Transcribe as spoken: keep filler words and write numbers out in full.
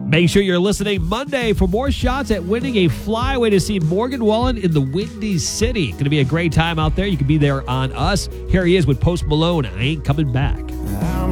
Make sure you're listening Monday for more shots at winning a flyaway to see Morgan Wallen in the Windy City. Going to be a great time out there. You can be there on us. Here he is with Post Malone. I Ain't Coming Back.